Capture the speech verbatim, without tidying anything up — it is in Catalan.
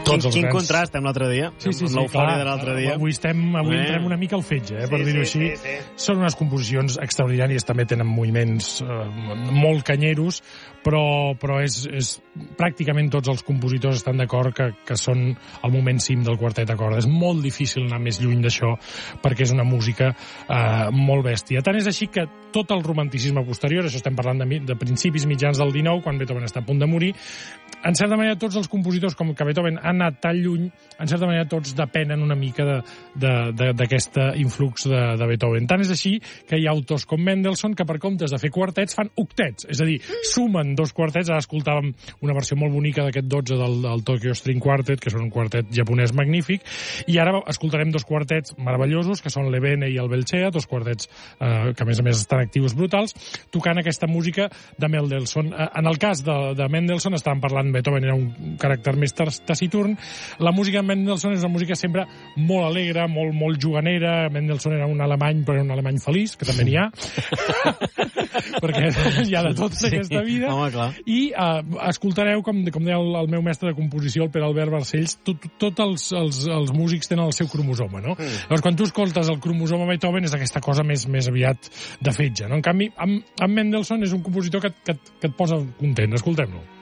Quin, quin grans... contrast, amb l'altre dia, sí, sí, amb sí, l'eufòria de l'altre dia. Avui, estem, avui eh. entrem una mica al fetge, eh, per sí, dir-ho així. Sí, sí. Són unes composicions extraordinàries, també tenen moviments eh, molt canyeros, però, però és, és pràcticament tots els compositors estan d'acord que, que són el moment cim del quartet a corda. És molt difícil anar més lluny d'això, perquè és una música eh, molt bèstia. Tant és així que tot el romanticisme posterior, això estem parlant de, de principis mitjans del dinou, quan Beethoven està a punt de morir, en certa manera tots els compositors, com que Beethoven ha anat tan lluny, en certa manera tots depenen una mica d'aquest influx de, de Beethoven. Tant és així que hi ha autors com Mendelssohn que per comptes de fer quartets fan octets, és a dir, sumen dos quartets. Ara escoltàvem una versió molt bonica d'aquest dotze del, del Tokyo String Quartet, que són un quartet japonès magnífic, i ara escoltarem dos quartets meravellosos, que són l'Ebene i el Belcea, dos quartets eh, que a més a més estan actius brutals, tocant aquesta música de Mendelssohn. Eh, en el cas de, de Mendelssohn estàvem parlant, Beethoven era un caràcter més taciturn, la música de Mendelssohn és una música sempre molt alegre, molt, molt juganera. Mendelssohn era un alemany, però era un alemany feliç, que també n'hi ha, perquè hi ha de tot en aquesta vida. Home, clar. I uh, escoltareu, com, com deia el, el meu mestre de composició, el Pere Albert Barcells, tots tot els, els, els músics tenen el seu cromosoma, no? Mm. Llavors, quan tu escoltes el cromosoma Beethoven és aquesta cosa més, més aviat de fetge, no? En canvi, amb, amb Mendelssohn és un compositor que, que, que et posa content. Escoltem-lo.